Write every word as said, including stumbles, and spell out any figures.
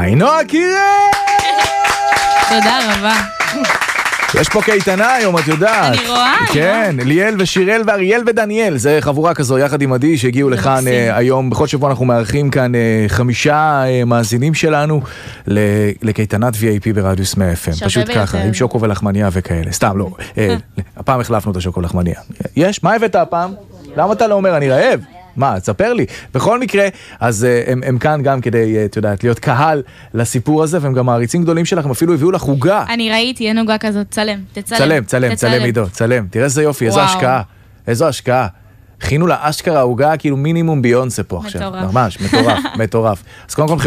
היי נועה קירל! תודה רבה. יש פה קייטנה היום, את יודעת. אני רואה. כן, ליאל ושירל ואריאל ודניאל, זה חבורה כזו יחד עם עדי שהגיעו לכאן היום. בכל שבוע אנחנו מארחים כאן חמישה מאזינים שלנו לקייטנת וי איי פי ברדיוס מאה אף אם. פשוט ככה, עם שוקו ולחמניה וכאלה. סתם, לא. הפעם החלפנו את השוקו ולחמניה. יש? מה הבאת הפעם? למה אתה לא אומר, אני רעב? מה, תספר לי. בכל מקרה, אז הם, הם כאן גם כדי, את יודעת, להיות קהל לסיפור הזה, והם גם מעריצים גדולים שלכם, אפילו הביאו לך חוגה. אני ראיתי, אין נוגה כזאת, צלם, תצלם. צלם, צלם, צלם עידו, צלם. תראה איזה יופי, איזו השקעה. איזו השקעה. הכינו לה אשכרה הוגה, כאילו מינימום ביונסה פה עכשיו. מטורף. ממש, מטורף, מטורף. אז קודם כל